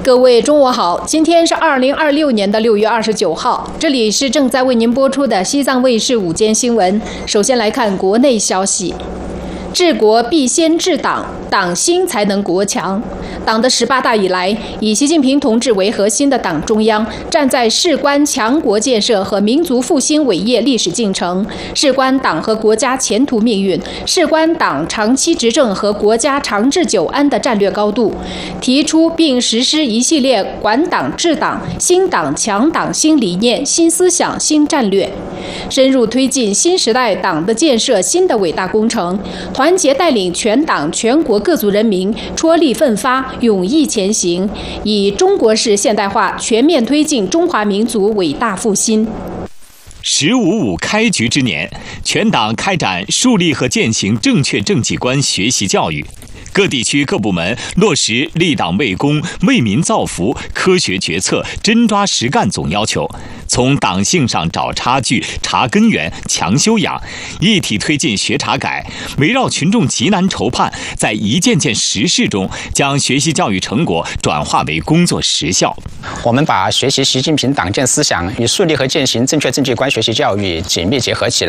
各位中午好，今天是2026年6月29号，这里是正在为您播出的西藏卫视午间新闻。首先来看国内消息。治国必先治党，党兴才能国强。党的18大以来，以习近平同志为核心的党中央站在事关强国建设和民族复兴伟业历史进程，事关党和国家前途命运，事关党长期执政和国家长治久安的战略高度，提出并实施一系列管党治党、兴党强党新理念、新思想、新战略，深入推进新时代党的建设新的伟大工程，团结带领全党全国各族人民踔厉奋发，勇毅前行，以中国式现代化全面推进中华民族伟大复兴。 “15.5”开局之年，全党开展树立和践行正确政绩观学习教育，各地区各部门落实立党为公、为民造福、科学决策、真抓实干总要求，从党性上找差距、查根源、强修养，一体推进学查改，围绕群众急难愁盼，在一件件实事中将学习教育成果转化为工作实效。 我们把学习习近平党建思想与树立和践行正确政绩观学习教育紧密结合起来。